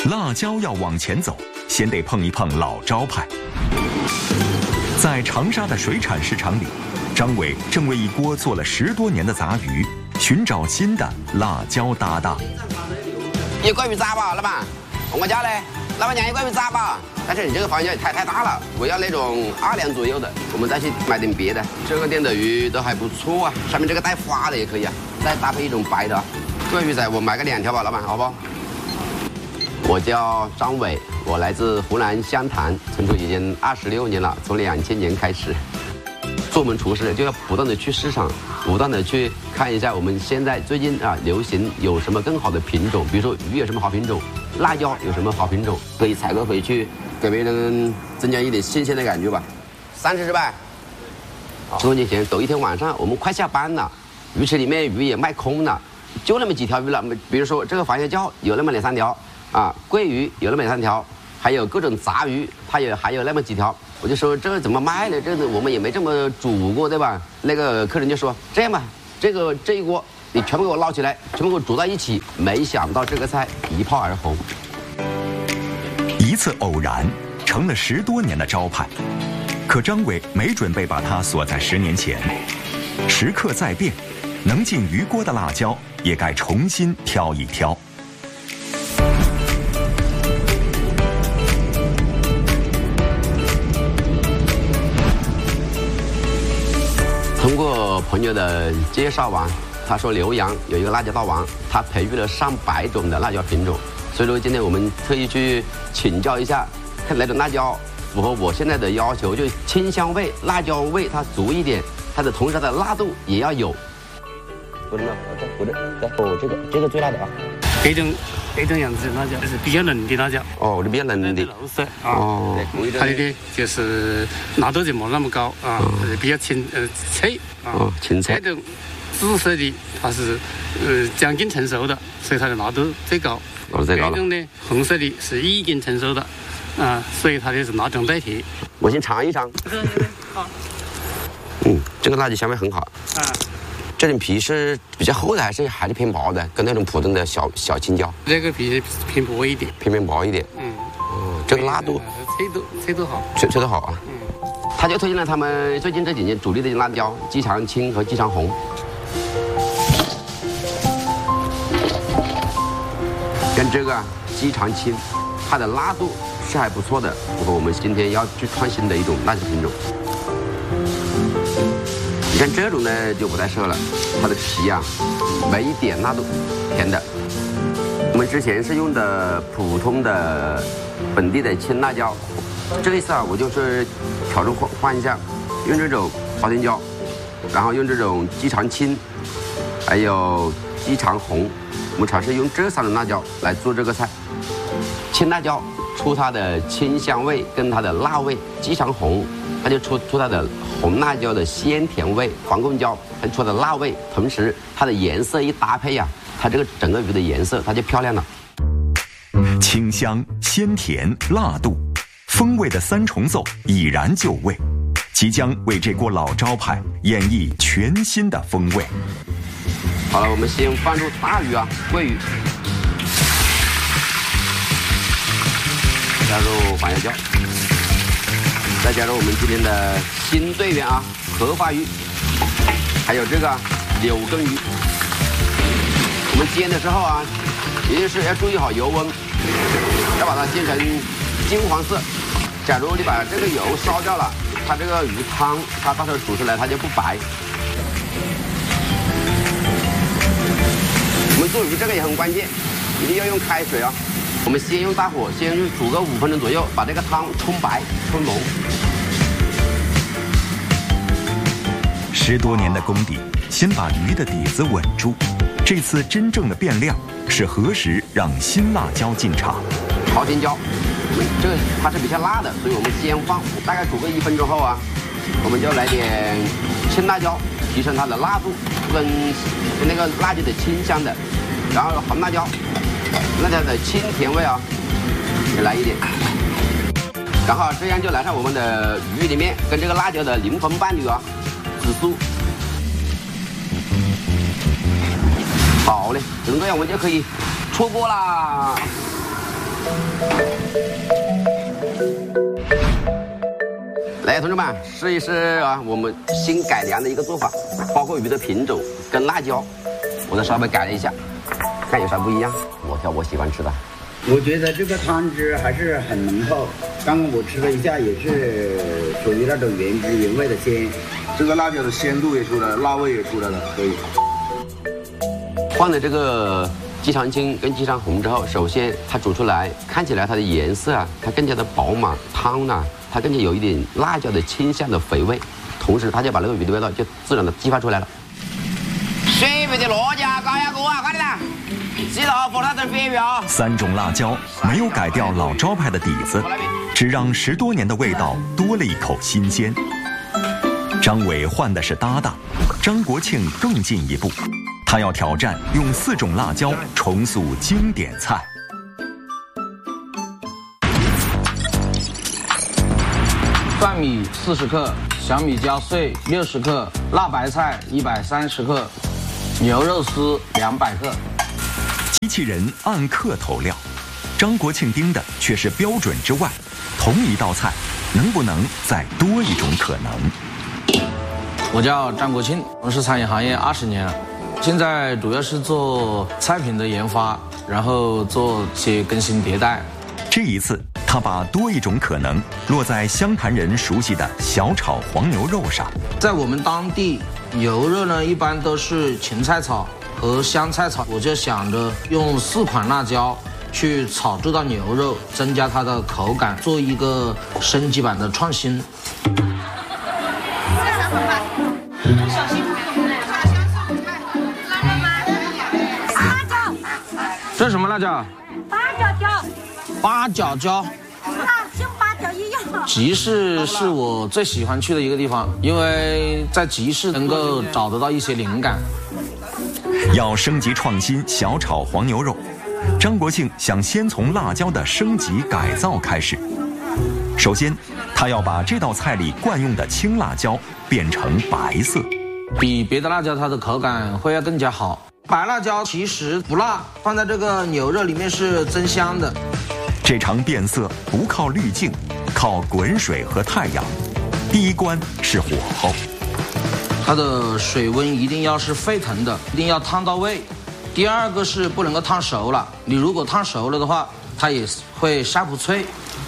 辣椒要往前走，先得碰一碰老招牌。在长沙的水产市场里，张伟正为一锅做了10多年的杂鱼寻找新的辣椒搭档。 一块鱼炸吧，老板。我家嘞，老板娘一块鱼炸吧。但是你这个房间太大了，我要那种2两左右的，我们再去买点别的。这个店的鱼都还不错啊，上面这个带花的也可以啊，再搭配一种白的。这个鱼仔我买个2条吧，老板，好不好？我叫张伟，我来自湖南湘潭，存储已经26年了，从2000年开始。做我们厨师就要不断的去市场，不断的去看一下我们现在最近流行有什么更好的品种，比如说鱼有什么好品种，辣椒有什么好品种，可以采购回去，给别人增加一点新鲜的感觉吧。30是吧？10多年前，有一天晚上我们快下班了，鱼池里面鱼也卖空了，就那么几条鱼了。比如说这个黄叶椒有那么2、3条啊，桂鱼有那么2、3条，还有各种杂鱼，它还有那么几条。我就说这怎么卖呢？这我们也没这么煮过，对吧？那个客人就说这样吧，这一锅你全部给我捞起来，全部给我煮到一起。没想到这个菜一炮而红。 一次偶然成了10多年的招牌，可张伟没准备把它锁在10年前。时刻在变，能进鱼锅的辣椒也该重新挑一挑。 通过朋友的介绍他说浏阳有一个辣椒大王，他培育了上百种的辣椒品种，所以说今天我们特意去请教一下，看哪种辣椒符合我现在的要求，就清香味、辣椒味它足一点，它的同时它的辣度也要有。不能不能，哦，这个最辣的啊。 这种样子的辣椒就是比较嫩的辣椒。 哦，这比较嫩的。 肉色啊。哦。它的就是辣度就没那么高啊，比较脆啊。哦， 清脆。 这种紫色的它是将近成熟的，所以它的辣度最高。 最高了。 这种呢，红色的是已经成熟的，所以它的是辣中带甜。 我先尝一尝。 好。 这个辣椒香味很好。这种皮是比较厚的还是偏薄的？跟那种普通的小青椒。 这个皮偏薄一点。偏薄一点。这个辣度。 脆度好。 脆度好啊。他就推荐了他们最近这几年主力的辣椒，鸡肠青和鸡肠红。跟这个鸡肠青，它的辣度是还不错的，符合我们今天要去创新的一种辣椒品种。你看这种呢就不太适合了，它的皮没一点辣度，甜的。我们之前是用的普通的本地的青辣椒，这一次我就是调整换一下，用这种花天椒，然后用这种鸡肠青，还有鸡肠红，我们尝试用这3种辣椒来做这个菜。青辣椒出它的清香味跟它的辣味，鸡肠红它就出它的红辣椒的鲜甜味，黄贡椒它出它的辣味，同时它的颜色一搭配它这个整个鱼的颜色它就漂亮了。 清香、鲜甜、辣度，风味的3重奏已然就位，即将为这锅老招牌演绎全新的风味。 好了，我们先放入大鱼桂鱼，加入黄叶椒，再加入我们今天的新队员荷花鱼，还有这个柳根鱼。我们煎的时候一定是要注意好油温，要把它煎成金黄色。假如你把这个油烧掉了，它这个鱼汤它到时候煮出来它就不白。我们做鱼这个也很关键，一定要用开水我们先用大火，先煮个5分钟左右，把这个汤冲白、冲浓。 10多年的功底，先把鱼的底子稳住。这次真正的变量是何时让新辣椒进场？ 朝天椒，这个它是比较辣的，所以我们先放，大概煮个1分钟后我们就来点青辣椒，提升它的辣度跟那个辣椒的清香的，然后红辣椒，辣椒的清甜味也来一点，然后这样就来上我们的鱼里面跟这个辣椒的灵魂伴侣紫苏。好嘞，整个样我们就可以出锅啦。 来，同志们，试一试啊，我们新改良的一个做法，包括鱼的品种跟辣椒，我再稍微改了一下，看有啥不一样。我挑我喜欢吃的。 我觉得这个汤汁还是很浓厚，刚刚我吃了一下，也是属于那种原汁原味的鲜。 这个辣椒的鲜度也出来了，辣味也出来了，可以。 换了这个鸡肠青跟鸡肠红之后，首先它煮出来看起来它的颜色啊，它更加的饱满，汤呢它更加有一点辣椒的清香的肥味，同时它就把那个鱼的味道就自然的激发出来了。水肥的辣椒高压锅啊，快点啦！记得放它点肥鱼啊。 3种辣椒没有改掉老招牌的底子，只让10多年的味道多了一口新鲜。张伟换的是搭档，张国庆更进一步，他要挑战用4种辣椒重塑经典菜。 蒜米40克，小米椒碎60克，辣白菜130克，牛肉丝200克。 机器人按克投料，张国庆盯的却是标准之外，同一道菜能不能再多一种可能？ 我叫张国庆，从事餐饮行业20年了，现在主要是做菜品的研发，然后做些更新迭代。 这一次，他把多一种可能落在湘潭人熟悉的小炒黄牛肉上。 在我们当地，牛肉呢一般都是芹菜炒和香菜炒，我就想着用4款辣椒去炒这道牛肉，增加它的口感，做一个升级版的创新。这是什么辣椒？ 八角椒。 八角椒。 像八角一样。 集市是我最喜欢去的一个地方，因为在集市能够找得到一些灵感。 要升级创新小炒黄牛肉，张国庆想先从辣椒的升级改造开始。首先，他要把这道菜里惯用的青辣椒变成白色， 比别的辣椒它的口感会要更加好。白辣椒其实不辣，放在这个牛肉里面是增香的。 这场变色不靠滤镜，靠滚水和太阳。第一关是火候， 它的水温一定要是沸腾的，一定要烫到位。第二个是不能够烫熟了，你如果烫熟了的话，它也会下不脆。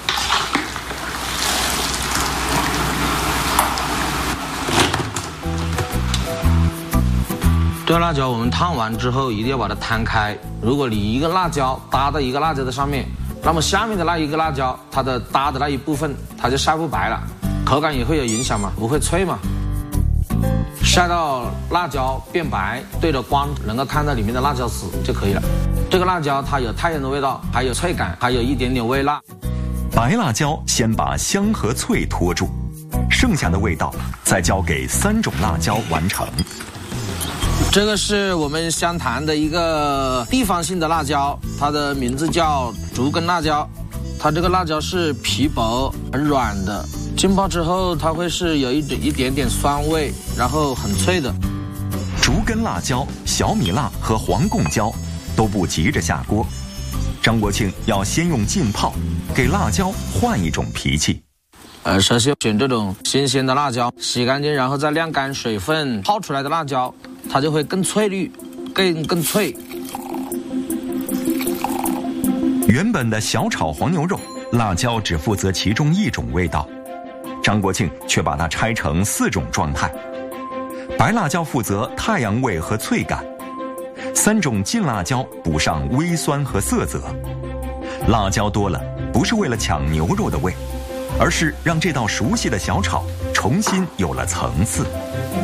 这个辣椒我们烫完之后一定要把它摊开，如果你一个辣椒搭在一个辣椒的上面，那么下面的那一个辣椒它的搭的那一部分它就下不白了，口感也会有影响嘛，不会脆嘛。晒到辣椒变白，对着光能够看到里面的辣椒丝就可以了。这个辣椒它有太阳的味道，还有脆感，还有一点点微辣。 白辣椒先把香和脆拖住，剩下的味道再交给3种辣椒完成。 这个是我们湘潭的一个地方性的辣椒，它的名字叫竹根辣椒。它这个辣椒是皮薄很软的，浸泡之后它会是有一点点酸味，然后很脆的。 竹根辣椒、小米辣和黄贡椒都不急着下锅，张国庆要先用浸泡给辣椒换一种脾气。 首先选这种新鲜的辣椒，洗干净然后再晾干水分泡出来的辣椒，它就会更翠绿，更脆。 原本的小炒黄牛肉，辣椒只负责其中1种味道，张国庆却把它拆成4种状态。白辣椒负责太阳味和脆感，3种劲辣椒补上微酸和色泽。辣椒多了，不是为了抢牛肉的味，而是让这道熟悉的小炒重新有了层次。